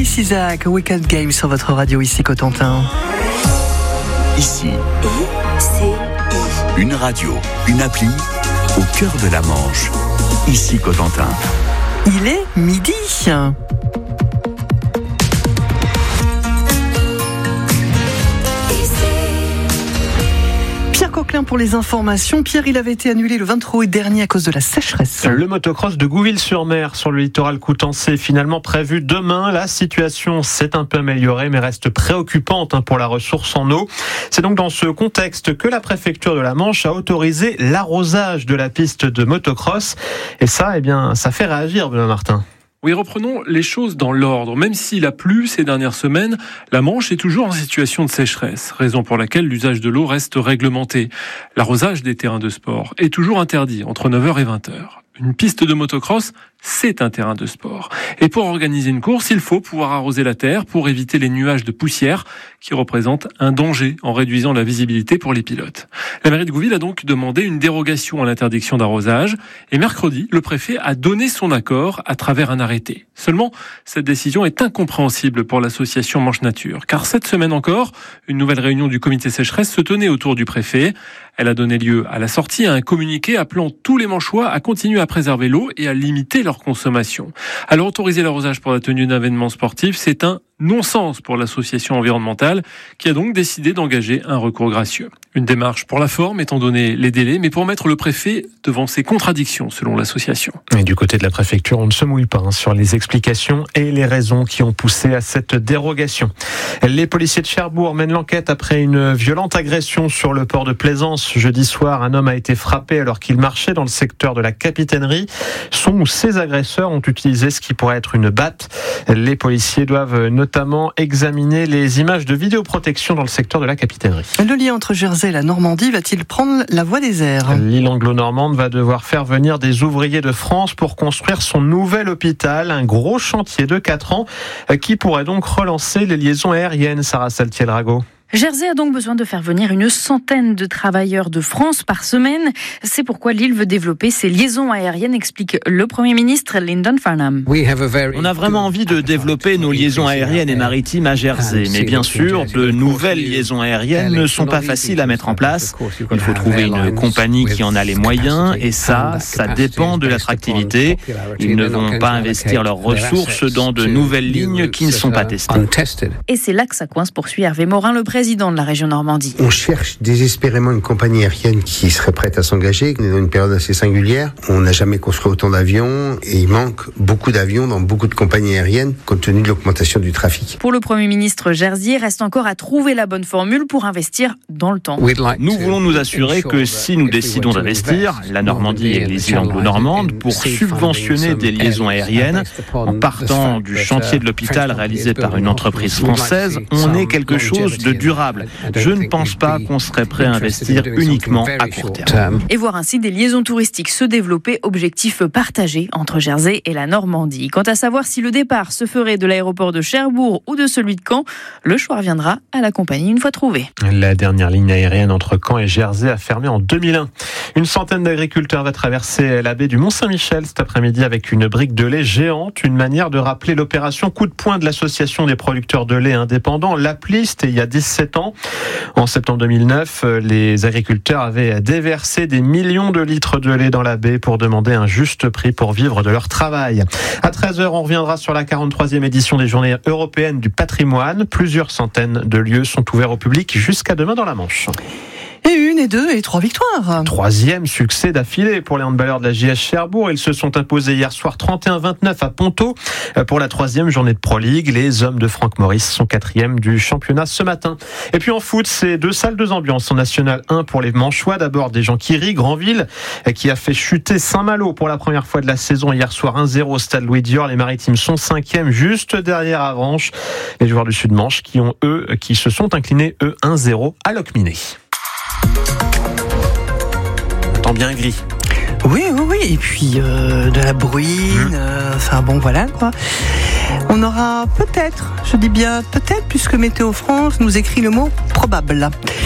Chris Isaak, Weekend Game sur votre radio ici Cotentin. Ici, une radio, une appli au cœur de la Manche. Ici Cotentin. Il est midi. Pierre Coquelin pour les informations. Pierre, il avait été annulé le 23 août dernier à cause de la sécheresse. Le motocross de Gouville-sur-Mer sur le littoral coutançais est finalement prévu demain. La situation s'est un peu améliorée mais reste préoccupante pour la ressource en eau. C'est donc dans ce contexte que la préfecture de la Manche a autorisé l'arrosage de la piste de motocross. Et ça, ça fait réagir, Benoît Martin. Oui, reprenons les choses dans l'ordre. Même s'il a plu ces dernières semaines, la Manche est toujours en situation de sécheresse, raison pour laquelle l'usage de l'eau reste réglementé. L'arrosage des terrains de sport est toujours interdit entre 9h et 20h. Une piste de motocross, c'est un terrain de sport. Et pour organiser une course, il faut pouvoir arroser la terre pour éviter les nuages de poussière qui représentent un danger en réduisant la visibilité pour les pilotes. La mairie de Gouville a donc demandé une dérogation à l'interdiction d'arrosage et mercredi, le préfet a donné son accord à travers un arrêté. Seulement, cette décision est incompréhensible pour l'association Manche Nature, car cette semaine encore, une nouvelle réunion du comité sécheresse se tenait autour du préfet. Elle a donné lieu à la sortie à un communiqué appelant tous les Manchois à continuer à préserver l'eau et à limiter leur consommation. Alors autoriser l'arrosage pour la tenue d'un événement sportif, c'est un non-sens pour l'association environnementale qui a donc décidé d'engager un recours gracieux. Une démarche pour la forme étant donné les délais, mais pour mettre le préfet devant ses contradictions selon l'association. Et du côté de la préfecture, on ne se mouille pas sur les explications et les raisons qui ont poussé à cette dérogation. Les policiers de Cherbourg mènent l'enquête après une violente agression sur le port de Plaisance. Jeudi soir, un homme a été frappé alors qu'il marchait dans le secteur de la capitainerie. Son ou ses agresseurs ont utilisé ce qui pourrait être une batte. Les policiers doivent notamment examiner les images de vidéoprotection dans le secteur de la capitainerie. Le lien entre Jersey et la Normandie va-t-il prendre la voie des airs ? L'île anglo-normande va devoir faire venir des ouvriers de France pour construire son nouvel hôpital, un gros chantier de 4 ans qui pourrait donc relancer les liaisons aériennes, Sarah Saltiel-Rago. Jersey a donc besoin de faire venir une centaine de travailleurs de France par semaine. C'est pourquoi l'île veut développer ses liaisons aériennes, explique le Premier ministre Lyndon Farnham. On a vraiment envie de développer nos liaisons aériennes et maritimes à Jersey. Mais bien sûr, de nouvelles liaisons aériennes ne sont pas faciles à mettre en place. Il faut trouver une compagnie qui en a les moyens et ça dépend de l'attractivité. Ils ne vont pas investir leurs ressources dans de nouvelles lignes qui ne sont pas testées. Et c'est là que ça coince, poursuit Hervé Morin, le président de la région Normandie. On cherche désespérément une compagnie aérienne qui serait prête à s'engager. On est dans une période assez singulière. On n'a jamais construit autant d'avions et il manque beaucoup d'avions dans beaucoup de compagnies aériennes compte tenu de l'augmentation du trafic. Pour le Premier ministre Jersey, reste encore à trouver la bonne formule pour investir dans le temps. Nous voulons nous assurer que si nous décidons d'investir, la Normandie et les îles anglo-normandes, pour subventionner des liaisons aériennes, en partant du chantier de l'hôpital réalisé par une entreprise française, on ait quelque chose de durable. Je ne pense pas qu'on serait prêt à investir uniquement à court terme. Et voir ainsi des liaisons touristiques se développer, objectif partagé entre Jersey et la Normandie. Quant à savoir si le départ se ferait de l'aéroport de Cherbourg ou de celui de Caen, le choix reviendra à la compagnie une fois trouvée. La dernière ligne aérienne entre Caen et Jersey a fermé en 2001. Une centaine d'agriculteurs va traverser la baie du Mont-Saint-Michel cet après-midi avec une brique de lait géante, une manière de rappeler l'opération coup de poing de l'association des producteurs de lait indépendants, l'APLI, c'était il y a 17 ans. En septembre 2009, les agriculteurs avaient déversé des millions de litres de lait dans la baie pour demander un juste prix pour vivre de leur travail. À 13h, on reviendra sur la 43e édition des Journées européennes du patrimoine. Plusieurs centaines de lieux sont ouverts au public jusqu'à demain dans la Manche. Et 1, 2 et 3 victoires. 3e succès d'affilée pour les handballeurs de la JS Cherbourg. Ils se sont imposés hier soir 31-29 à Ponto pour la 3e journée de Pro League. Les hommes de Franck Maurice sont 4e du championnat ce matin. Et puis en foot, c'est 2 salles, 2 ambiances. En National 1 pour les Manchois. D'abord des gens qui rient. Grandville qui a fait chuter Saint-Malo pour la première fois de la saison hier soir 1-0 au stade Louis Dior. Les Maritimes sont 5e juste derrière Avranches. Les joueurs du Sud-Manche qui se sont inclinés 1-0 à Locminé. Temps bien gris. Oui, et puis de la bruine, enfin bon voilà quoi. On aura peut-être, je dis bien peut-être, puisque Météo France nous écrit le mot probable.